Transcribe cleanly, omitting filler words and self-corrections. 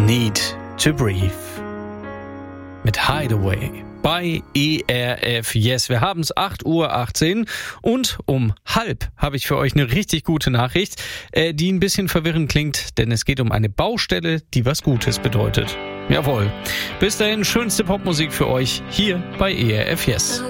Need to Breathe mit Hideaway bei ERF Yes. Wir haben es 8:18 Uhr und um 12:30 habe ich für euch eine richtig gute Nachricht, die ein bisschen verwirrend klingt, denn es geht um eine Baustelle, die was Gutes bedeutet. Jawohl. Bis dahin, schönste Popmusik für euch hier bei ERF Yes.